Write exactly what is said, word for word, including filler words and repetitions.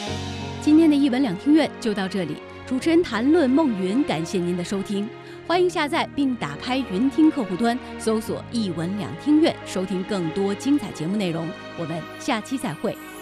今天的一文两厅院就到这里，主持人谈论孟云，感谢您的收听。欢迎下载并打开云听客户端，搜索一文两厅院，收听更多精彩节目内容。我们下期再会。